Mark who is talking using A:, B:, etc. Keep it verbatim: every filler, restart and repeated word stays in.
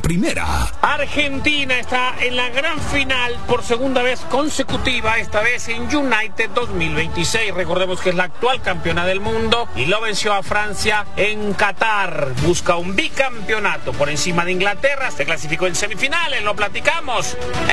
A: primera.
B: Argentina está en la gran final por segunda vez consecutiva, esta vez en United dos mil veintiséis. Recordemos que es la actual campeona del mundo y lo venció a Francia en Qatar. Busca un bicampeonato por encima de Inglaterra, se clasificó en semifinales, lo platicamos.